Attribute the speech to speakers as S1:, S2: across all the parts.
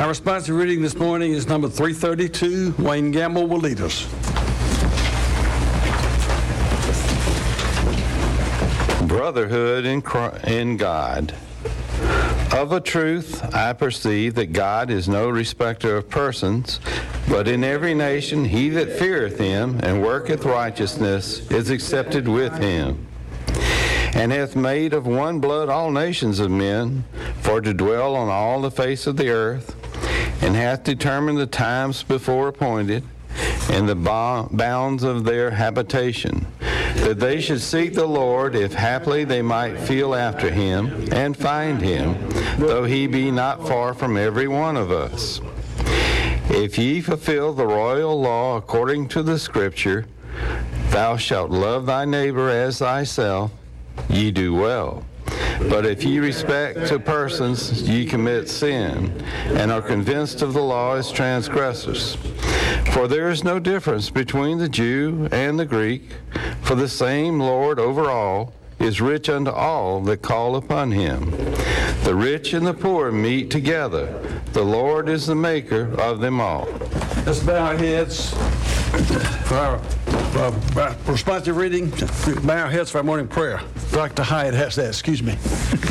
S1: Our responsive reading this morning is number 332. Wayne Gamble will lead us.
S2: Brotherhood in God. Of a truth, I perceive that God is no respecter of persons, but in every nation he that feareth him and worketh righteousness is accepted with him. And hath made of one blood all nations of men, for to dwell on all the face of the earth, and hath determined the times before appointed, and the bounds of their habitation, that they should seek the Lord, if haply they might feel after him, and find him, though he be not far from every one of us. If ye fulfill the royal law according to the Scripture, thou shalt love thy neighbor as thyself, ye do well. But if ye respect to persons, ye commit sin, and are convinced of the law as transgressors. For there is no difference between the Jew and the Greek, for the same Lord over all is rich unto all that call upon him. The rich and the poor meet together. The Lord is the maker of them all.
S1: Let's bow our heads for our responsive reading. Bow our heads for our morning prayer. Dr. Hyatt has that, excuse me.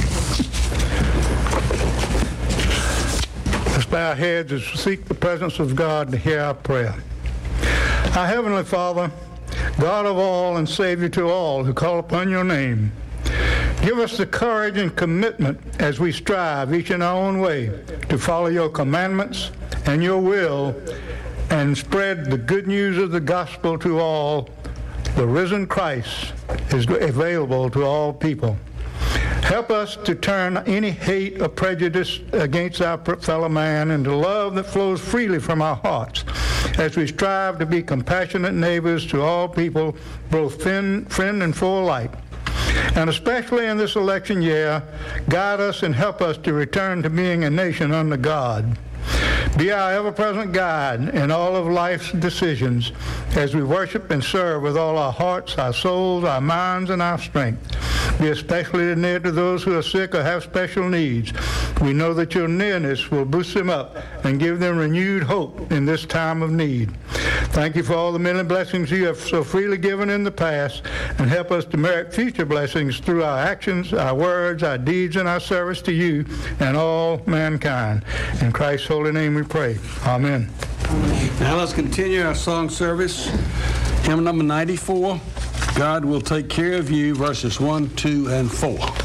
S3: Let's bow our heads as we seek the presence of God to hear our prayer. Our Heavenly Father, God of all and Savior to all who call upon your name, give us the courage and commitment as we strive, each in our own way, to follow your commandments and your will and spread the good news of the gospel to all. The risen Christ is available to all people. Help us to turn any hate or prejudice against our fellow man into love that flows freely from our hearts as we strive to be compassionate neighbors to all people, both friend and foe alike. And especially in this election year, guide us and help us to return to being a nation under God. Be our ever-present guide in all of life's decisions as we worship and serve with all our hearts, our souls, our minds, and our strength. Be especially near to those who are sick or have special needs. We know that your nearness will boost them up and give them renewed hope in this time of need. Thank you for all the many blessings you have so freely given in the past, and help us to merit future blessings through our actions, our words, our deeds, and our service to you and all mankind. In Christ's holy name we pray. Amen.
S1: Now let's continue our song service. Hymn number 94, God Will Take Care of You, verses 1, 2, and 4.